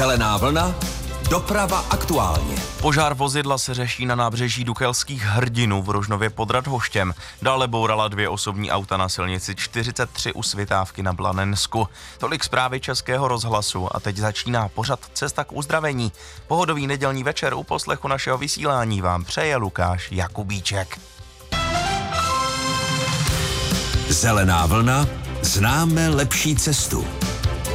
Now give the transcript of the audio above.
Zelená vlna, doprava aktuálně. Požár vozidla se řeší na nábřeží Dukelských Hrdinů v Rožnově pod Radhoštěm. Dále bourala 2 osobní auta na silnici 43 u Svitávky na Blanensku. Tolik zprávy Českého rozhlasu a teď začíná pořad Cesta k uzdravení. Pohodový nedělní večer u poslechu našeho vysílání vám přeje Lukáš Jakubíček. Zelená vlna, známe lepší cestu.